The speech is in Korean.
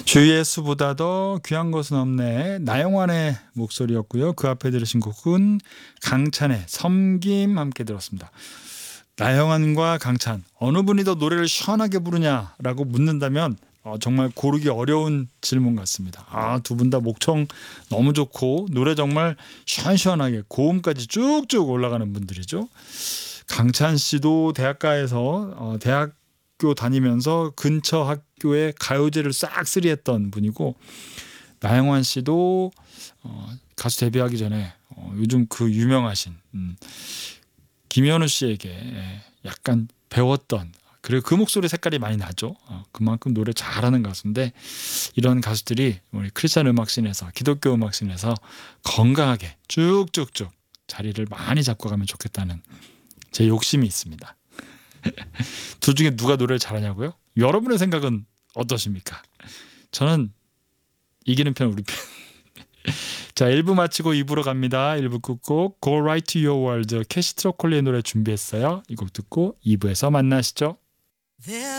주 예수보다 더 귀한 것은 없네. 나영환의 목소리였고요. 그 앞에 들으신 곡은 강찬의 섬김 함께 들었습니다. 나영환과 강찬 어느 분이 더 노래를 시원하게 부르냐라고 묻는다면 정말 고르기 어려운 질문 같습니다. 두 분 다 목청 너무 좋고 노래 정말 시원시원하게 고음까지 쭉쭉 올라가는 분들이죠. 강찬 씨도 대학가에서 대학교 다니면서 근처 학교에 가요제를 싹쓸이했던 분이고, 나영환 씨도 가수 데뷔하기 전에 요즘 그 유명하신 김현우 씨에게 약간 배웠던, 그리고 그 목소리 색깔이 많이 나죠. 그만큼 노래 잘하는 가수인데, 이런 가수들이 우리 크리스찬 음악씬에서, 기독교 음악씬에서 건강하게 쭉쭉쭉 자리를 많이 잡고 가면 좋겠다는 제 욕심이 있습니다. 둘 중에 누가 노래를 잘하냐고요? 여러분의 생각은 어떠십니까? 저는 이기는 편, 우리 편. 자, 1부 마치고 2부로 갑니다. 1부 끝곡 Go Right to Your World, 캐시 트러콜리의 노래 준비했어요. 이 곡 듣고 2부에서 만나시죠.